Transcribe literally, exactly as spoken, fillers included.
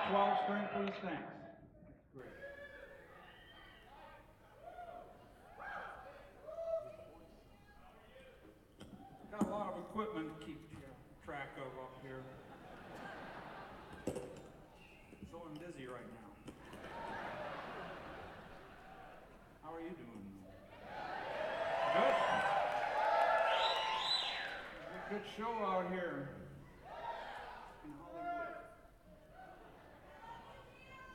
twelve string, please, thanks. Great. Got a lot of equipment to keep track of up here. So I'm busy right now. How are you doing? Good. Good show out here.